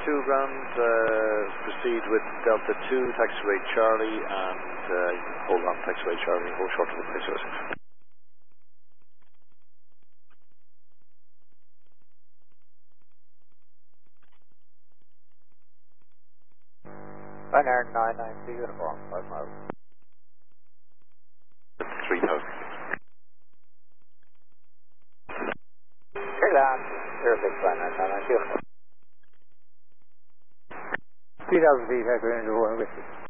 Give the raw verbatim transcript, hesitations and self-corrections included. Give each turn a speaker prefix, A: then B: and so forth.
A: two ground, uh, proceed with Delta two, taxiway Charlie, and uh, hold on, taxiway Charlie, hold short of the place.
B: Ryanair nine nine two uniform, five miles.
A: three thousand.
B: Clear down, zero six Ryanair nine nine two. three thousand feet, Echo Angel one, whiskey.